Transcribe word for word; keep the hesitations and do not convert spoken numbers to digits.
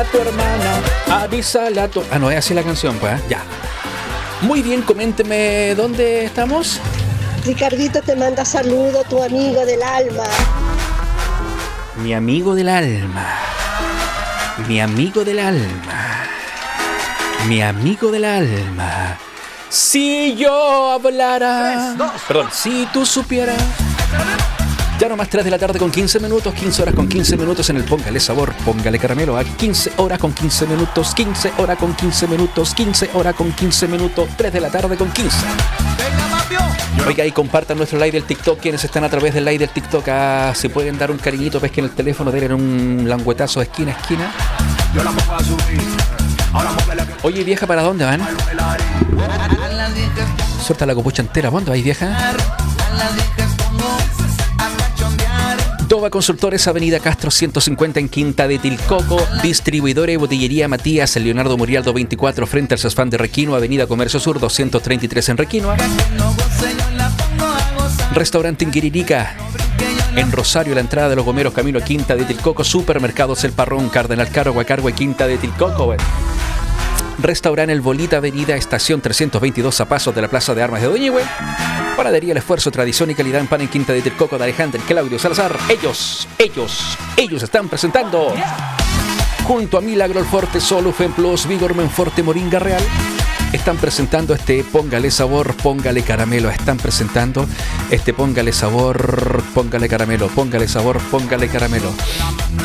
a tu hermana, avísale a tu... Ah, no, es así la canción, pues, ¿eh? Ya. Muy bien, coménteme, ¿dónde estamos? Ricardito te manda saludo, tu amigo del alma. Mi amigo del alma. Mi amigo del alma. Mi amigo del alma. Si yo hablara... Perdón, si tú supieras... Ya nomás tres de la tarde con quince minutos, quince horas con quince minutos en el Póngale Sabor, Póngale Caramelo, a quince horas con quince minutos, quince horas con quince minutos, quince horas con quince minutos, tres de la tarde con quince. Oiga, y compartan nuestro live del TikTok, quienes están a través del live del TikTok, ah, si pueden dar un cariñito, pesquen el teléfono, denle un languetazo de esquina a esquina. Oye, vieja, ¿para dónde van? Suelta la copucha entera, ¿dónde vais, vieja? Dova Consultores, Avenida Castro ciento cincuenta en Quinta de Tilcoco. Distribuidora y botillería Matías, en Leonardo Murialdo veinticuatro frente al Sasfán de Requino, Avenida Comercio Sur doscientos treinta y tres en Requinoa. Restaurante Inquiririca, en Rosario, la entrada de los Gomeros, camino a Quinta de Tilcoco. Supermercados El Parrón, Cardenal Caro, Guacargua, Quinta de Tilcoco, bueno. Restaurante El Bolita, Avenida Estación trescientos veintidós a pasos de la Plaza de Armas de Doñihue. Panadería El Esfuerzo, tradición y calidad en pan en Quinta de Tilcoco, de Alejandro Claudio Salazar. Ellos, ellos, ellos están presentando junto a Milagro El Forte, Solufen Plus, Vigor Menforte, Moringa Real. Están presentando este Póngale Sabor, Póngale Caramelo. Están presentando este Póngale Sabor, Póngale Caramelo. Póngale Sabor, Póngale Caramelo.